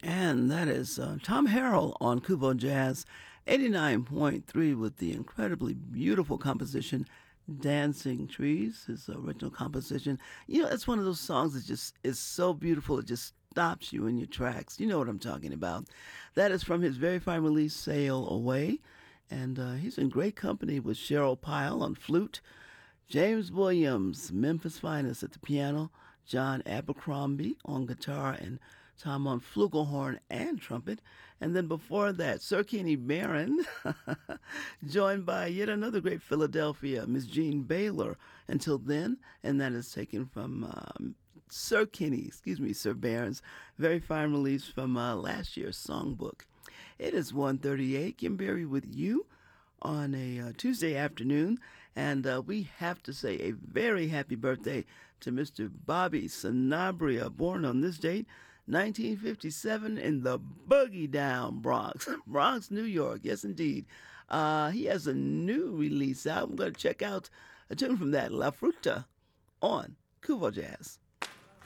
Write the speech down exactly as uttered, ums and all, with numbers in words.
And that is uh, Tom Harrell on Kubo Jazz eighty-nine point three with the incredibly beautiful composition Dancing Trees, his original composition. You know, it's one of those songs that just is so beautiful it just stops you in your tracks. You know what I'm talking about. That is from his very fine release, Sail Away. And uh, he's in great company with Cheryl Pyle on flute, James Williams, Memphis Finest at the piano, John Abercrombie on guitar, and Tom on flugelhorn and trumpet. And then before that, Sir Kenny Barron, joined by yet another great Philadelphia, Miss Jean Baylor, until then. And that is taken from um, Sir Kenny, excuse me, Sir Barron's very fine release from uh, last year's songbook. It is one thirty-eight, Kim Berry with you on a uh, Tuesday afternoon. And uh, we have to say a very happy birthday to Mister Bobby Sanabria, born on this date, nineteen fifty-seven, in the Boogie Down Bronx, Bronx, New York. Yes, indeed. Uh, he has a new release out. I'm going to check out a tune from that, La Fruta, on Kubo Jazz.